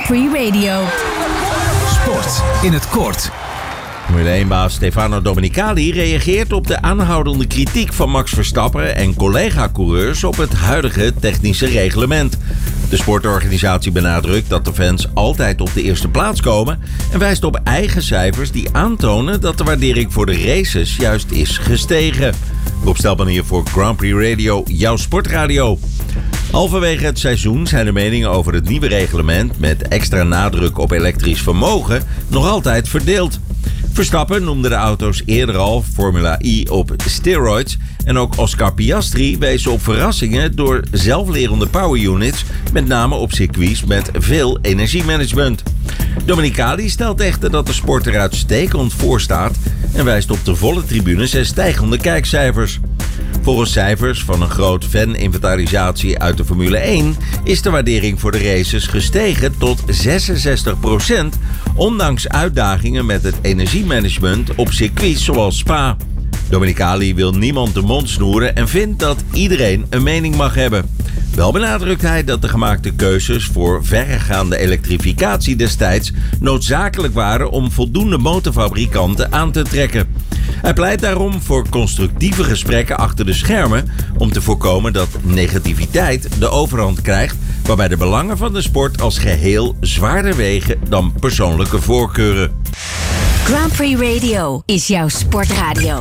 Grand Prix Radio. Sport in het kort. Formule 1-baas Stefano Domenicali reageert op de aanhoudende kritiek van Max Verstappen en collega-coureurs op het huidige technische reglement. De sportorganisatie benadrukt dat de fans altijd op de eerste plaats komen en wijst op eigen cijfers die aantonen dat de waardering voor de races juist is gestegen. Rob Stelman hier voor Grand Prix Radio, jouw sportradio. Halverwege het seizoen zijn de meningen over het nieuwe reglement met extra nadruk op elektrisch vermogen nog altijd verdeeld. Verstappen noemde de auto's eerder al Formula E op steroids en ook Oscar Piastri wees op verrassingen door zelflerende power units, met name op circuits met veel energiemanagement. Domenicali stelt echter dat de sport er uitstekend voor staat en wijst op de volle tribunes en stijgende kijkcijfers. Volgens cijfers van een groot fan-inventarisatie uit de Formule 1 is de waardering voor de races gestegen tot 66%, ondanks uitdagingen met het energiemanagement op circuits zoals Spa. Domenicali wil niemand de mond snoeren en vindt dat iedereen een mening mag hebben. Wel benadrukt hij dat de gemaakte keuzes voor verregaande elektrificatie destijds noodzakelijk waren om voldoende motorfabrikanten aan te trekken. Hij pleit daarom voor constructieve gesprekken achter de schermen om te voorkomen dat negativiteit de overhand krijgt, waarbij de belangen van de sport als geheel zwaarder wegen dan persoonlijke voorkeuren. Grand Prix Radio is jouw sportradio.